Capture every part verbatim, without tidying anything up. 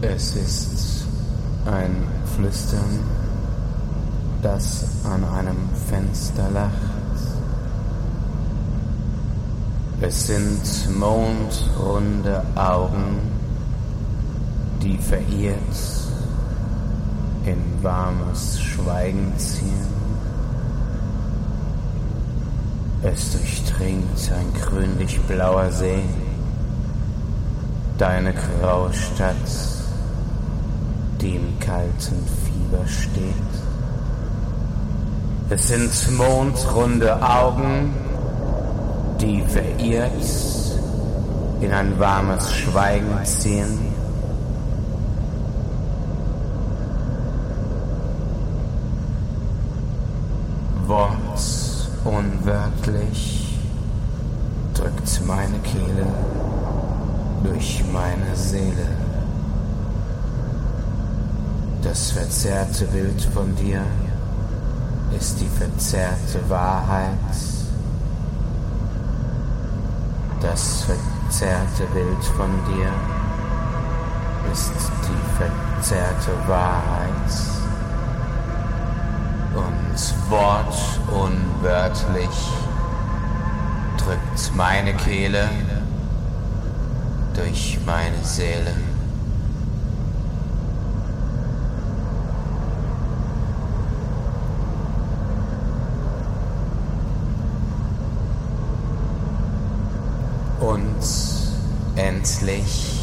Es ist ein Flüstern, das an einem Fenster lacht. Es sind mondrunde Augen, die verirrt in warmes Schweigen ziehen. Es durchdringt ein grünlich-blauer See, deine graue Stadt, die im kalten Fieber steht. Es sind mondrunde Augen, die verirrt in ein warmes Schweigen ziehen. Wort unwörtlich drückt meine Kehle durch meine Seele. Das verzerrte Bild von dir ist die verzerrte Wahrheit. Das verzerrte Bild von dir ist die verzerrte Wahrheit. Und wortunwörtlich drückt meine Kehle durch meine Seele. Und endlich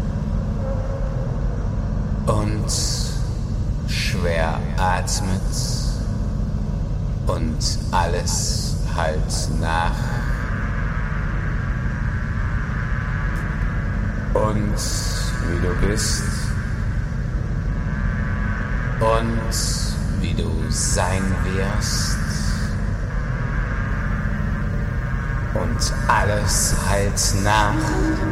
und schwer atmet und alles halt nach. Und wie du bist und wie du sein wirst. Und alles halt nach.